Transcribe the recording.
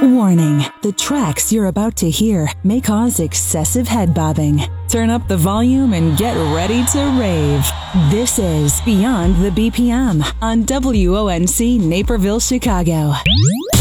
Warning, the tracks you're about to hear may cause excessive head bobbing. Turn up the volume and get ready to rave. This is Beyond the BPM on WONC Naperville, Chicago.